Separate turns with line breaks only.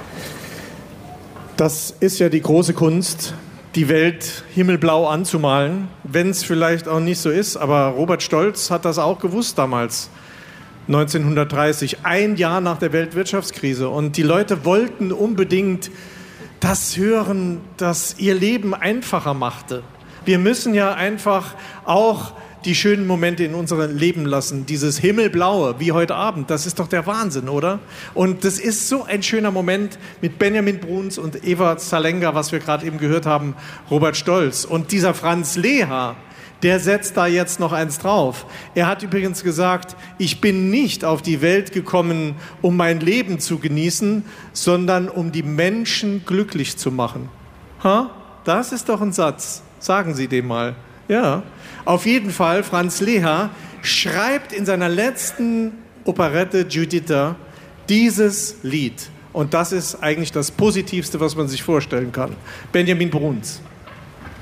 Das ist ja die große Kunst, die Welt himmelblau anzumalen, wenn es vielleicht auch nicht so ist. Aber Robert Stolz hat das auch gewusst damals, 1930, ein Jahr nach der Weltwirtschaftskrise. Und die Leute wollten unbedingt das hören, das ihr Leben einfacher machte. Wir müssen ja einfach auch die schönen Momente in unserem Leben lassen. Dieses Himmelblaue, wie heute Abend, das ist doch der Wahnsinn, oder? Und das ist so ein schöner Moment mit Benjamin Bruns und Eva Zalenga, was wir gerade eben gehört haben, Robert Stolz. Und dieser Franz Leha, der setzt da jetzt noch eins drauf. Er hat übrigens gesagt, ich bin nicht auf die Welt gekommen, um mein Leben zu genießen, sondern um die Menschen glücklich zu machen. Ha? Das ist doch ein Satz. Sagen Sie dem mal. Ja. Auf jeden Fall, Franz Leha schreibt in seiner letzten Operette Giuditta dieses Lied. Und das ist eigentlich das Positivste, was man sich vorstellen kann. Benjamin Bruns.